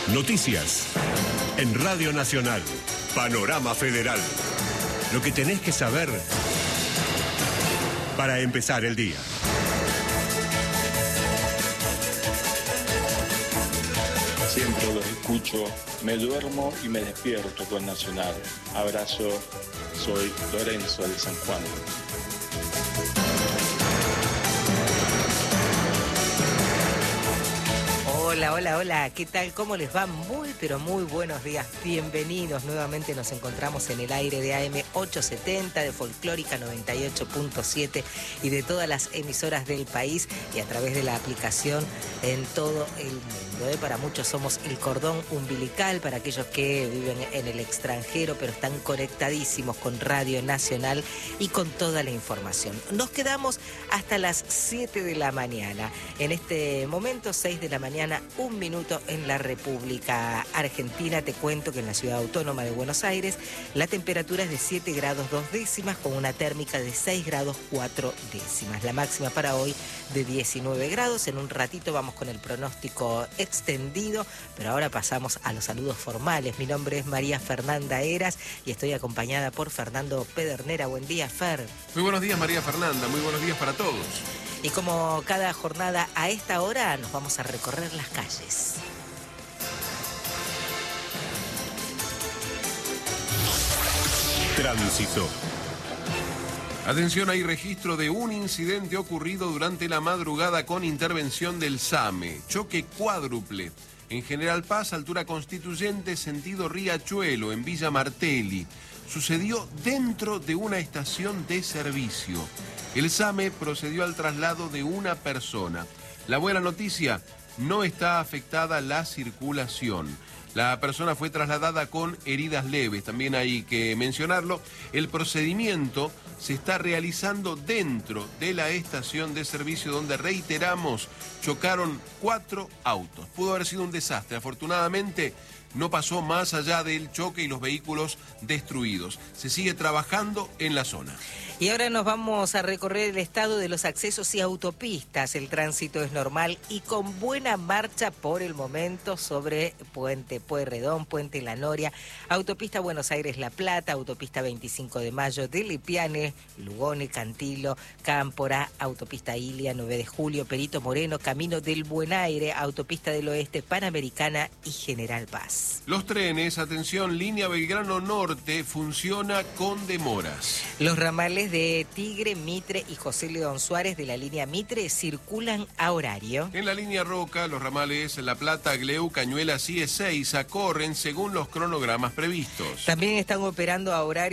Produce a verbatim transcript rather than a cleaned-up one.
Noticias. En Radio Nacional. Panorama Federal. Lo que tenés que saber para empezar el día. Siempre los escucho, me duermo y me despierto con Nacional. Abrazo, soy Lorenzo de San Juan. Hola, hola, hola, ¿qué tal? ¿Cómo les va? Muy, pero muy buenos días. Bienvenidos. Nuevamente nos encontramos en el aire de A M ochocientos setenta, de Folclórica noventa y ocho punto siete y de todas las emisoras del país y a través de la aplicación en todo el mundo. ¿eh? Para muchos somos el cordón umbilical, para aquellos que viven en el extranjero, pero están conectadísimos con Radio Nacional y con toda la información. Nos quedamos hasta las siete de la mañana. En este momento, seis de la mañana, un minuto en la República Argentina. Te cuento que en la Ciudad Autónoma de Buenos Aires la temperatura es de siete grados dos décimas con una térmica de seis grados cuatro décimas. La máxima para hoy de diecinueve grados. En un ratito vamos con el pronóstico extendido, pero ahora pasamos a los saludos formales. Mi nombre es María Fernanda Heras y estoy acompañada por Fernando Pedernera. Buen día, Fer. Muy buenos días, María Fernanda. Muy buenos días para todos. Y como cada jornada a esta hora nos vamos a recorrer las calles. Tránsito. Atención, hay registro de un incidente ocurrido durante la madrugada con intervención del SAME. Choque cuádruple en General Paz, altura Constituyente, sentido Riachuelo, en Villa Martelli. Sucedió dentro de una estación de servicio. El SAME procedió al traslado de una persona. La buena noticia, no está afectada la circulación. La persona fue trasladada con heridas leves, también hay que mencionarlo. El procedimiento se está realizando dentro de la estación de servicio donde, reiteramos, chocaron cuatro autos. Pudo haber sido un desastre, afortunadamente no pasó más allá del choque y los vehículos destruidos. Se sigue trabajando en la zona. Y ahora nos vamos a recorrer el estado de los accesos y autopistas. El tránsito es normal y con buena marcha por el momento sobre Puente Pueyrredón, Puente La Noria, Autopista Buenos Aires-La Plata, Autopista veinticinco de Mayo de Lipiane, Lugone, Cantilo, Cámpora, Autopista Ilia, nueve de julio, Perito Moreno, Camino del Buen Aire, Autopista del Oeste, Panamericana y General Paz. Los trenes, atención, línea Belgrano Norte, funciona con demoras. Los ramales de Tigre, Mitre y José León Suárez de la línea Mitre circulan a horario. En la línea Roca, los ramales La Plata, Gleu, Cañuelas y Ezeiza corren según los cronogramas previstos. También están operando a horario